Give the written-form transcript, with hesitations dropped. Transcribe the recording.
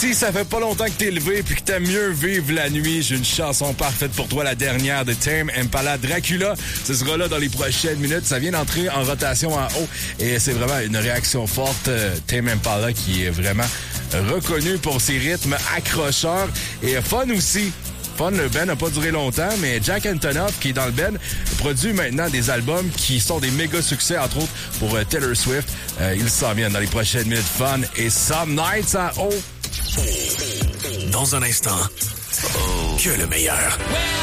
Si ça fait pas longtemps que t'es levé puis que t'aimes mieux vivre la nuit, j'ai une chanson parfaite pour toi, la dernière de Tame Impala, Dracula. Ce sera là dans les prochaines minutes. Ça vient d'entrer en rotation en haut et c'est vraiment une réaction forte. Tame Impala qui est vraiment reconnu pour ses rythmes accrocheurs et fun aussi. Fun, le band n'a pas duré longtemps, mais Jack Antonoff, qui est dans le band, produit maintenant des albums qui sont des méga succès, entre autres pour Taylor Swift. Ils s'en viennent dans les prochaines minutes. Fun et Some Nights en haut. Dans un instant, que le meilleur.